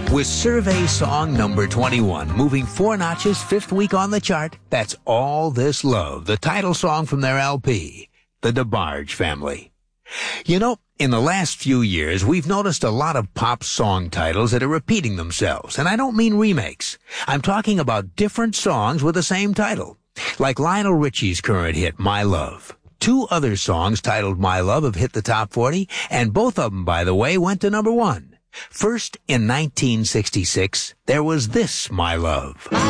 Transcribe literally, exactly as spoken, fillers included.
With Survey Song number twenty-one, moving four notches, fifth week on the chart, that's All This Love, the title song from their L P, the DeBarge Family. You know, in the last few years, we've noticed a lot of pop song titles that are repeating themselves, and I don't mean remakes. I'm talking about different songs with the same title, like Lionel Richie's current hit, My Love. Two other songs titled My Love have hit the top forty, and both of them, by the way, went to number one. First, in nineteen sixty-six, there was this, My Love.